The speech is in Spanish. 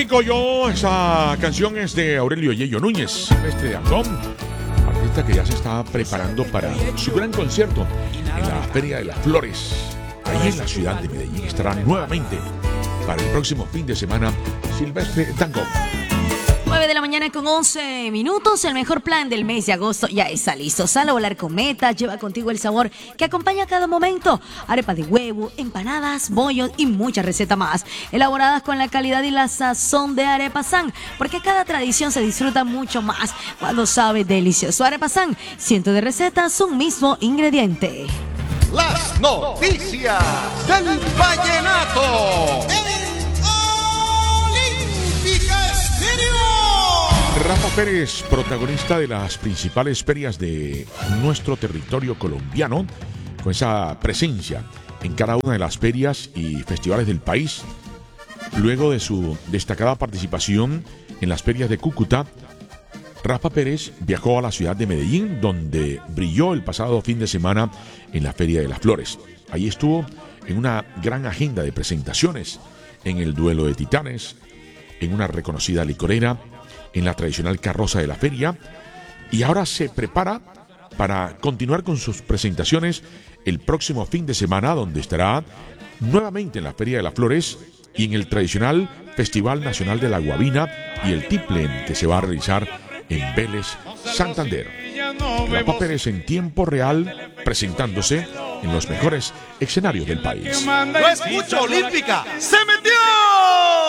Rico Yo, esa canción es de Aurelio Yello Núñez, Silvestre Dangond, artista que ya se está preparando para su gran concierto en la Feria de las Flores, ahí en la ciudad de Medellín. Estará nuevamente para el próximo fin de semana Silvestre Dangond. 9 de la mañana con 11 minutos. El mejor plan del mes de agosto ya está listo. Sal a volar con Meta. Lleva contigo el sabor que acompaña cada momento. Arepa de huevo, empanadas, bollos y muchas recetas más, elaboradas con la calidad y la sazón de Arepa San, porque cada tradición se disfruta mucho más cuando sabe delicioso. Arepa San, cientos de recetas, un mismo ingrediente. Las noticias del vallenato. Rafa Pérez, protagonista de las principales ferias de nuestro territorio colombiano, con esa presencia en cada una de las ferias y festivales del país. Luego de su destacada participación en las ferias de Cúcuta, Rafa Pérez viajó a la ciudad de Medellín, donde brilló el pasado fin de semana en la Feria de las Flores. Allí estuvo en una gran agenda de presentaciones, en el Duelo de Titanes, en una reconocida licorera, en la tradicional carroza de la feria, y ahora se prepara para continuar con sus presentaciones el próximo fin de semana, donde estará nuevamente en la Feria de las Flores y en el tradicional Festival Nacional de la Guabina y el Tiplen, que se va a realizar en Vélez, Santander. Rafa Pérez en tiempo real, presentándose en los mejores escenarios del país. ¡No escucho, Olímpica! ¡Se metió!